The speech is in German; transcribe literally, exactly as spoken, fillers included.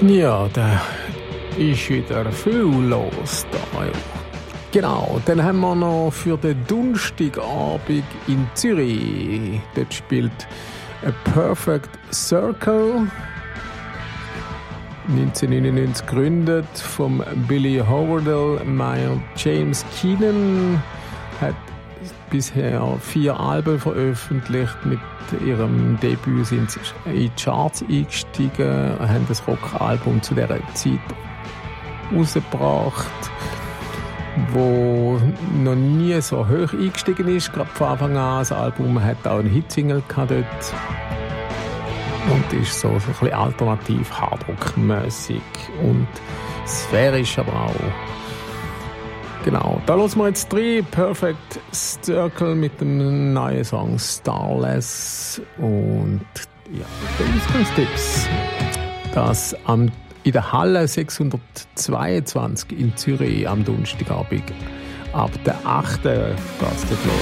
Ja, da ist wieder viel los da. Ja. Genau, dann haben wir noch für den Donnerstagabend in Zürich. Dort spielt A Perfect Circle. neunzehnhundertneunundneunzig gegründet vom Billy Howardell, Meyer James Keenan, hat bisher vier Alben veröffentlicht. Mit ihrem Debüt sind sie in die Charts eingestiegen, haben das Rockalbum zu dieser Zeit rausgebracht, wo noch nie so hoch eingestiegen ist, gerade von Anfang an. Das Album hat auch einen Hitsingle gehabt dort und ist so, so ein bisschen alternativ, hardrockmäßig und sphärisch, aber auch. Genau, da hören wir jetzt drei Perfect Circle mit dem neuen Song Starless und ja, die Ausgangstipps. Das am, in der Halle sechshundertzweiundzwanzig in Zürich am Donnerstagabend ab der achten geht's dort los.